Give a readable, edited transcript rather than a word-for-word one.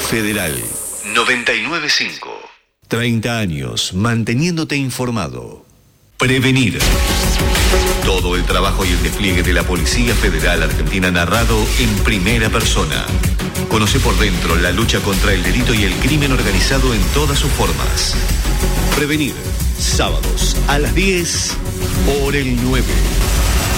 Federal 995. 30 años manteniéndote informado. Prevenir. Todo el trabajo y el despliegue de la Policía Federal Argentina narrado en primera persona. Conoce por dentro la lucha contra el delito y el crimen organizado en todas sus formas. Prevenir. Sábados a las 10 por el 9.